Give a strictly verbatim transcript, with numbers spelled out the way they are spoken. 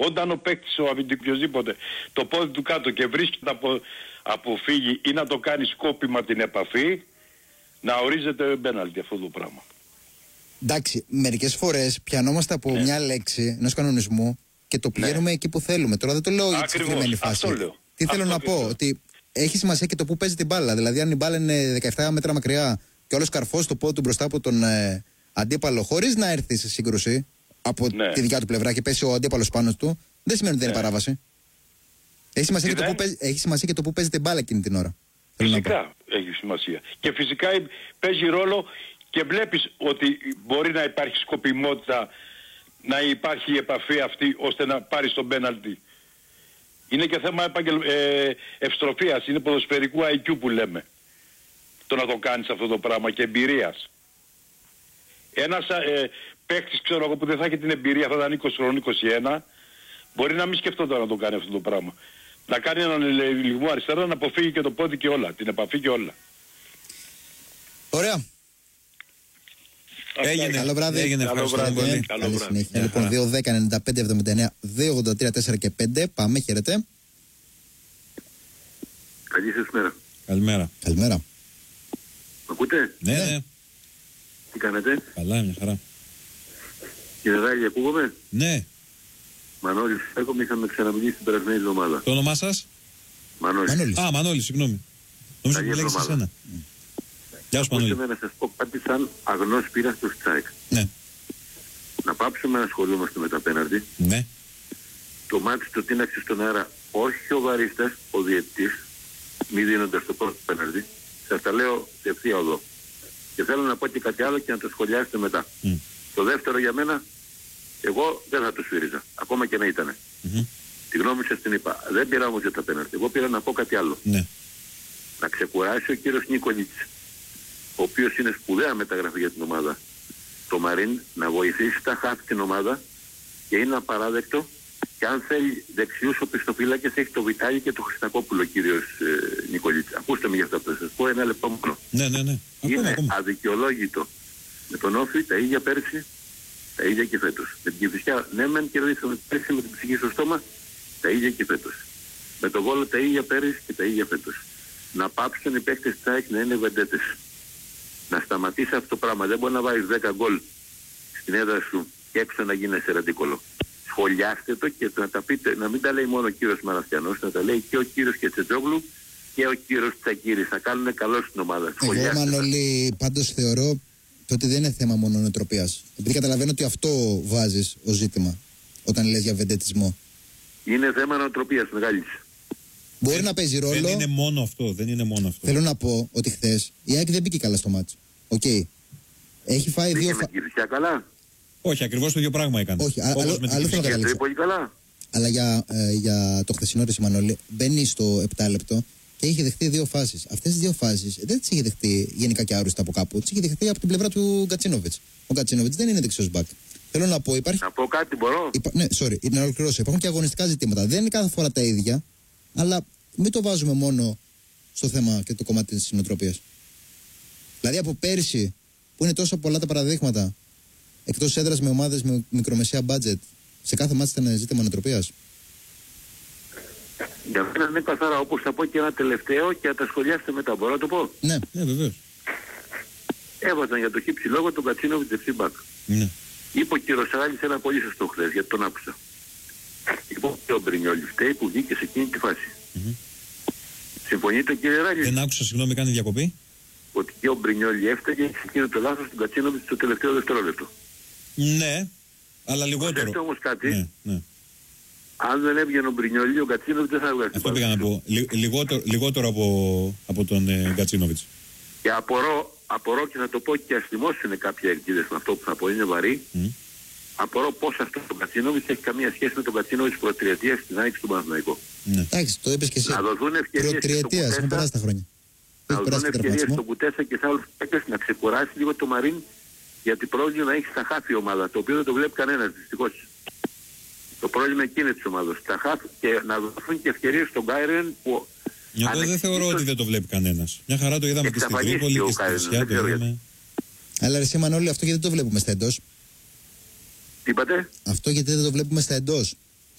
Όταν ο παίκτης, ο οποιοδήποτε, το πόδι του κάτω και βρίσκεται από, αποφύγει ή να το κάνει σκόπιμα την επαφή, να ορίζεται πέναλτι αυτό το πράγμα. Εντάξει, μερικές φορές πιανόμαστε από ναι. μια λέξη ενός κανονισμού και το πηγαίνουμε ναι. εκεί που θέλουμε. Τώρα δεν το λέω για τη συγκεκριμένη φάση. Αυτό λέω. Τι αυτό θέλω να πω, λέω. Ότι έχει σημασία και το που παίζει την μπάλα. Δηλαδή, αν η μπάλα είναι δεκαεπτά μέτρα μακριά και όλο καρφώσει το πόδι του μπροστά από τον ε, αντίπαλο, χωρίς να έρθει σε σύγκρουση από ναι. τη δικιά του πλευρά και πέσει ο αντίπαλος πάνω του, δεν σημαίνει ότι δεν ναι. είναι παράβαση. Έχει σημασία, και το, που παίζει, έχει σημασία και το που παίζει την μπάλα εκείνη την ώρα. Φυσικά έχει σημασία. Και φυσικά παίζει ρόλο και βλέπεις ότι μπορεί να υπάρχει σκοπιμότητα, να υπάρχει η επαφή αυτή ώστε να πάρεις τον πέναλτι. Είναι και θέμα επαγγελ... ε, ευστροφίας, είναι ποδοσφαιρικού άι κιου που λέμε. Το να το κάνεις αυτό το πράγμα και εμπειρίας. Ένας ε, παίκτης, ξέρω εγώ, που δεν θα έχει την εμπειρία, θα ήταν είκοσι χρόνων, είκοσι ένα, μπορεί να μην σκεφτόταν να το κάνει αυτό το πράγμα. Να κάνει έναν λιγμό αριστερά, να αποφύγει και το πόδι και όλα, την επαφή και όλα. Ωραία. Έγινε. Καλό βράδυ. Έγινε. Καλό βράδυ. Πολύ. Καλό Καλή βράδυ. συνέχεια. Λοιπόν, δύο δέκα ενενήντα πέντε εβδομήντα εννέα δύο ογδόντα τρία τέσσερα και πέντε. Πάμε, χαίρετε. Καλή σας μέρα. Καλημέρα. Καλημέρα. Μ' ακούτε? Ναι, ναι. Τι κάνετε? Καλά, μια χαρά. Κύριε Ράγη, ακούγομαι? Ναι. Μανώλης, έχουμε είχαμε ξαναμιλήσει την περασμένη εβδομάδα. Το όνομά σας? Μανώλης. Μανώλης. Α, Μανώλη, συγγνώμη. Νομίζω που λέγεις εσένα. Γεια σου, Μανώλη. Ήθελα να σας πω κάτι σαν αγνός πείρας του Στράικ. Ναι. Να πάψουμε να ασχολούμαστε με τα πέναρτι. Ναι. Το μάτι το τίναξε στον αέρα όχι ο βαρίστας, ο διαιτητής, μη δίνοντας το πρώτο πέναρτι. Σας τα λέω ευθεία εδώ. Και θέλω να πω και κάτι άλλο και να το σχολιάσετε μετά. Mm. Το δεύτερο για μένα, εγώ δεν θα το σφύριζα, ακόμα και να ήτανε. Mm-hmm. Τη γνώμη σας την είπα. Δεν πήρα όμως για τα πέναρτι. Εγώ πήρα να πω κάτι άλλο. Ναι. Να ξεκουράσει ο κύριος Νικολίτης, ο οποίος είναι σπουδαία μεταγραφή για την ομάδα, το Μαρίν, να βοηθήσει τα χάφη την ομάδα και είναι απαράδεκτο. Και αν θέλει δεξιούς οπισθοφύλακες, έχει το Βιτάλη και το Χριστακόπουλο, κύριος ε, Νικολίτης. Ακούστε με για αυτό που θα σας πω, ένα λεπτό μόνο. Ναι, ναι, ναι. Είναι Ακόμα, ακόμα. αδικαιολόγητο. Με τον Όφη τα ίδια πέρσι, τα ίδια και φέτος. Με την Κηφισιά, ναι μεν κερδίσαμε πέρσι με την ψυχή στο στόμα, τα ίδια και φέτος. Με τον Βόλο τα ίδια πέρσι και τα ίδια φέτος. Να πάψουν οι παίκτες της ΑΕΚ να είναι βεντέτες. Να σταματήσει αυτό το πράγμα. Δεν μπορεί να βάλεις δέκα γκολ στην έδρα σου και έξω να γίνεσαι ραντίκολο. Σχολιάστε το και να τα πείτε, να μην τα λέει μόνο ο κύριος Μαραθιανός, να τα λέει και ο κύριος Κετσετζόγλου και ο κύριος Τσακίρης. Θα κάνουν καλό στην ομάδα. Εγώ, Μανώλη, πάντως θεωρώ ότι δεν είναι θέμα μόνο νοοτροπίας. Επειδή καταλαβαίνω ότι αυτό βάζεις ως ζήτημα όταν λες για βεντετισμό. Είναι θέμα νοοτροπίας μεγάλης. Μπορεί δεν, να παίζει ρόλο. Δεν είναι μόνο αυτό. Δεν είναι μόνο αυτό. Θέλω να πω ότι χθες η ΑΕΚ δεν μπήκε καλά στο μάτσο. Οκ. Okay. Έχει φάει δύο. Φα... με καλά. Όχι, ακριβώς το ίδιο πράγμα έκανε. Όχι, άλλο, άλλο θέλω να καταλήξω. Πολύ καλά. Αλλά για, ε, για το χθεσινό της Μανώλη μπαίνει στο επτά λεπτό και είχε δεχτεί δύο φάσεις. Αυτές τις δύο φάσεις δεν τις είχε δεχτεί γενικά και άρρωστα από κάπου. Τις είχε δεχτεί από την πλευρά του Γκατσίνοβιτς. Ο Γκατσίνοβιτς δεν είναι δεξιός μπακ. Θέλω να πω, υπάρχει. Να πω κάτι, μπορώ. Υπά... Ναι, sorry, να ολοκληρώσω. Υπάρχουν και αγωνιστικά ζητήματα. Δεν είναι κάθε φορά τα ίδια, αλλά μην το βάζουμε μόνο στο θέμα και το κομμάτι της νοοτροπίας. Δηλαδή από πέρσι που είναι τόσο πολλά τα παραδείγματα εκτός έδρας με ομάδες με μικρομεσαία budget, σε κάθε μάτι ήταν ζήτημα νοοτροπίας. Για μένα είναι καθαρά, όπως θα πω και ένα τελευταίο και θα τα σχολιάσετε μετά. Μπορώ να το πω? Ναι, ναι, βεβαίως. Έβαζαν για το χύψη λόγο τον Κατσίνοβιτ δεξιμπάκ. Ναι. Είπε ο κύριος Σαράλης ένα πολύ σωστό χθες, γιατί τον άκουσα. Είπε και ο Μπρινιόλη φταίει που βγήκε σε εκείνη τη φάση. Mm-hmm. Συμφωνείτε, κύριε Ράλη? Δεν άκουσα, συγγνώμη, κάνει διακοπή. Ότι και ο Μπρινιόλη έφταιγε σε εκείνο το λάθος του Κατσίνοβιτ στο τελευταίο δευτερόλεπτο. Ναι, αλλά λιγότερο. Ξέρετε όμως κάτι. Ναι, ναι. Αν δεν έβγαινε ο Μπρινιόλη, ο Κατσίνοβιτ δεν θα βγάλει. Αυτό πήγα να πω. Λι, λιγότερο, λιγότερο από, από τον ε, Γκατσίνοβιτς. Και απορώ, απορώ και θα το πω και ας θυμώσουν κάποια ελπίδες με αυτό που θα πω, είναι βαρύ. Mm. Απορώ πώς αυτό το Γκατσίνοβιτς έχει καμία σχέση με τον Γκατσίνοβιτς προτριετίας στην Άνοιξη του Παναθηναϊκού. Ναι. Εντάξει, το είπες και εσύ. Να δοθούν ευκαιρίες. Προτριετίας, έχουν περάσει τα χρόνια. Να δοθούν ευκαιρίες στον Κουτέσα και σε άλλους παίκτες να ξεκουράσει λίγο το Μαρίν, γιατί πρόβλημα να έχει στα χάφη η ομάδα, το οποίο δεν το βλέπει κανένας δυστυχώς. Το πρόβλημα εκείνη της ομάδας. Στα χάφη και να δοθούν και ευκαιρίες στον Κάιρεν που. Εγώ δεν θεωρώ ότι δεν το βλέπει κανένας. Μια χαρά το είδαμε και στην Τρίπολη και στη Ρωσία. Αλλά εσύ, Μανώλη, αυτό γιατί δεν το βλέπουμε στα εντός? Τι είπατε? Αυτό γιατί δεν το βλέπουμε στα εντός.